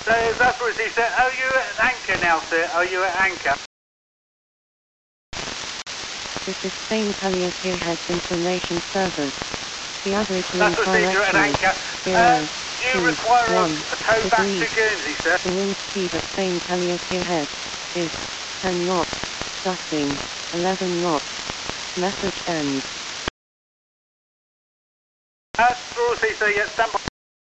So that's what he said. Are you at anchor now, sir? Are you at anchor? This is Spain Calliope Heads Information Service. The average wind That's what he said, at direction anchor. is Do you require a tow back to degrees. Guernsey, sir? The wind speed at Spain Calliope Head is 10 knots, gusting 11 knots. Message ends. That's what he said, yeah, stand by.